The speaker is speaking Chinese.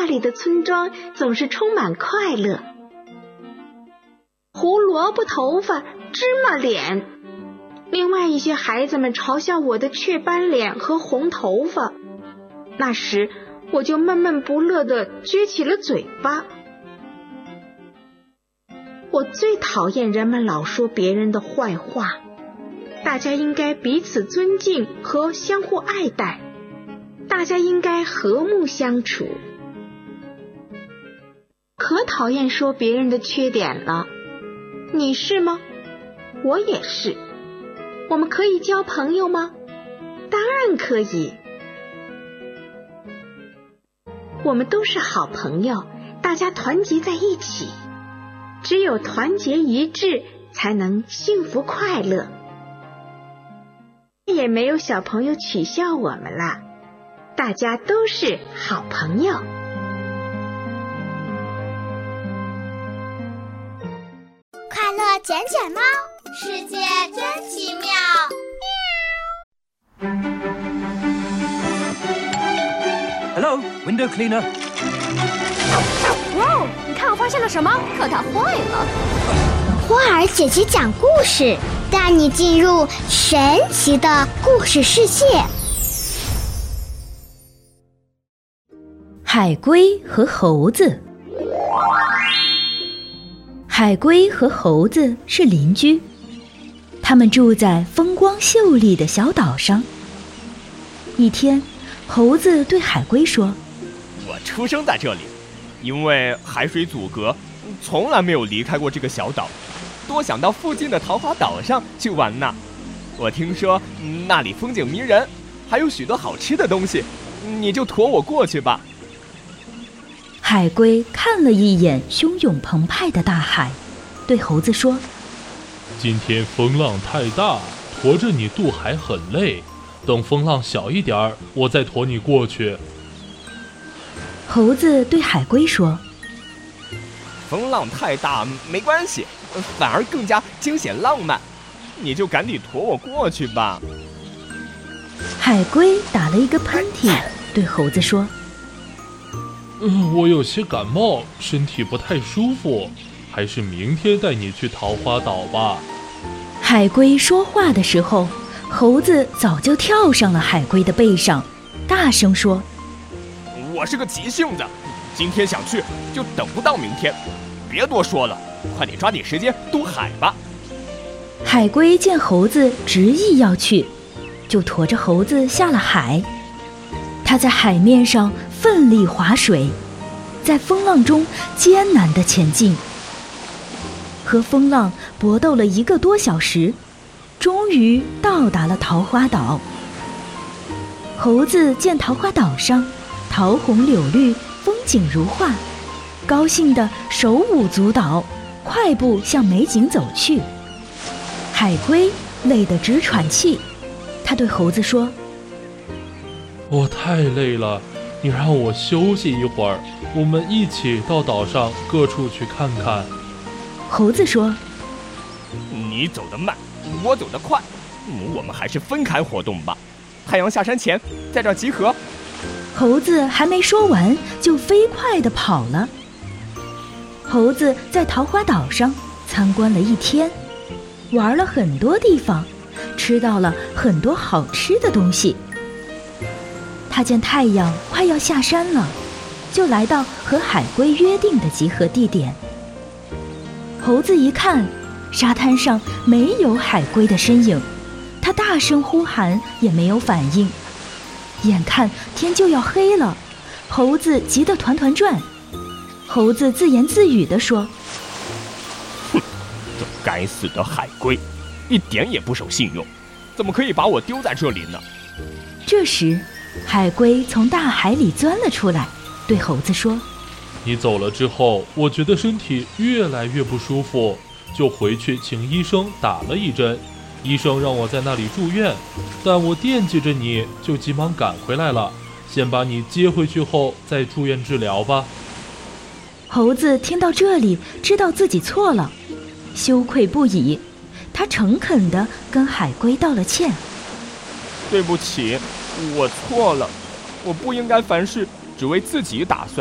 画里的村庄总是充满快乐。胡萝卜头发，芝麻脸。另外一些孩子们嘲笑我的雀斑脸和红头发，那时我就闷闷不乐地撅起了嘴巴。我最讨厌人们老说别人的坏话，大家应该彼此尊敬和相互爱戴，大家应该和睦相处。可讨厌说别人的缺点了，你是吗？我也是。我们可以交朋友吗？当然可以。我们都是好朋友，大家团结在一起。只有团结一致，才能幸福快乐。也没有小朋友取笑我们了，大家都是好朋友。 快乐卷卷猫，世界真奇妙。 Hello, window cleaner. 哇哦，你看我发现了什么？可它坏了。 花儿姐姐讲故事，带你进入神奇的故事世界。 海龟和猴子。海龟和猴子是邻居，他们住在风光秀丽的小岛上。一天，猴子对海龟说： 我出生在这里，因为海水阻隔，从来没有离开过这个小岛，多想到附近的桃花岛上去玩呢。我听说那里风景迷人，还有许多好吃的东西，你就驮我过去吧。 海龟看了一眼汹涌澎湃的大海，对猴子说： 今天风浪太大，驮着你渡海很累，等风浪小一点儿，我再驮你过去。 猴子对海龟说： 风浪太大没关系，反而更加惊险浪漫，你就赶紧驮我过去吧。 海龟打了一个喷嚏，对猴子说： 我有些感冒，身体不太舒服，还是明天带你去桃花岛吧。 海龟说话的时候，猴子早就跳上了海龟的背上，大声说： 我是个急性子，今天想去就等不到明天，别多说了，快点抓紧时间渡海吧。 海龟见猴子执意要去，就驮着猴子下了海。它在海面上奋力划水，在风浪中艰难地前进，和风浪搏斗了1个多小时，终于到达了桃花岛。猴子见桃花岛上桃红柳绿，风景如画，高兴地手舞足蹈，快步向美景走去。海龟累得直喘气，他对猴子说： 我太累了，你让我休息一会儿，我们一起到岛上各处去看看。 猴子说： 你走得慢，我走得快，我们还是分开活动吧，太阳下山前在这儿集合。 猴子还没说完，就飞快地跑了。猴子在桃花岛上参观了一天，玩了很多地方，吃到了很多好吃的东西。他见太阳快要下山了，就来到和海龟约定的集合地点。猴子一看，沙滩上没有海龟的身影，他大声呼喊也没有反应。眼看天就要黑了，猴子急得团团转。猴子自言自语地说： 哼，这该死的海龟，一点也不守信用，怎么可以把我丢在这里呢？ 这时海龟从大海里钻了出来，对猴子说： 你走了之后，我觉得身体越来越不舒服，就回去请医生打了一针。医生让我在那里住院，但我惦记着你，就急忙赶回来了。先把你接回去后再住院治疗吧。 猴子听到这里，知道自己错了，羞愧不已，他诚恳地跟海龟道了歉： 对不起，我错了，我不应该凡事只为自己打算。